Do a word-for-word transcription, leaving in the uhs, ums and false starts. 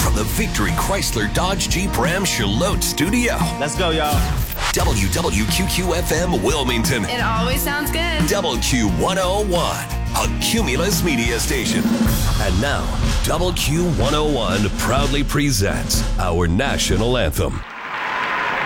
from the Victory Chrysler Dodge Jeep Ram Charlotte studio. Let's go, y'all. W W Q Q F M Wilmington. It always sounds good. Double Q one oh one, a Cumulus media station. And now, Double Q one oh one proudly presents our national anthem.